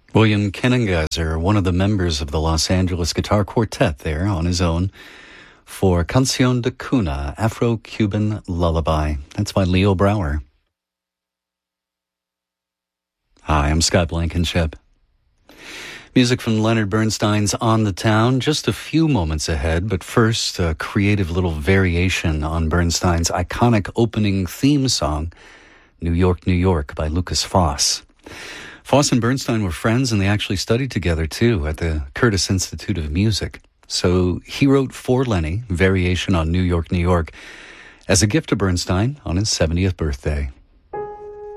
William Kennengeiser, one of the members of the Los Angeles Guitar Quartet there on his own for Canción de Cuna, Afro-Cuban Lullaby. That's by Leo Brouwer. Hi, I'm Scott Blankenship. Music from Leonard Bernstein's On the Town, just a few moments ahead, but first, a creative little variation on Bernstein's iconic opening theme song, New York, New York, by Lucas Foss. Foss and Bernstein were friends, and they actually studied together, too, at the Curtis Institute of Music. So he wrote for Lenny, Variation on New York, New York, as a gift to Bernstein on his 70th birthday.